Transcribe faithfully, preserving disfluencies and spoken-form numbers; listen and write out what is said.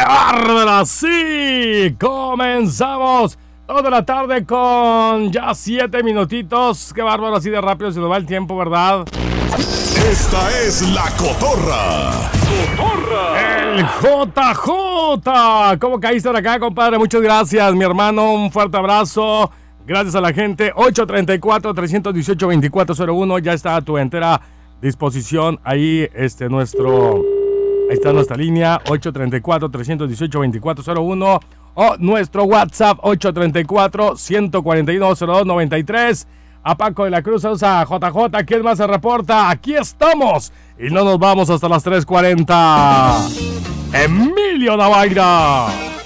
bárbara! ¡Sí! Comenzamos toda la tarde con ya siete minutitos. ¡Qué bárbaro! Así de rápido se nos va el tiempo, ¿verdad? Esta es La Cotorra. ¡Cotorra! ¡El J J! ¿Cómo caíste por acá, compadre? Muchas gracias, mi hermano. Un fuerte abrazo. Gracias a la gente. ocho tres cuatro, tres uno ocho, dos cuatro cero uno. Ya está a tu entera disposición. Ahí este nuestro... Ahí está nuestra línea, ocho tres cuatro, tres uno ocho, dos cuatro cero uno. O nuestro WhatsApp, ocho tres cuatro, uno cuatro dos, cero dos nueve tres. A Paco de la Cruz, a J J. ¿Quién más se reporta? Aquí estamos. Y no nos vamos hasta las tres cuarenta. Emilio Navaira.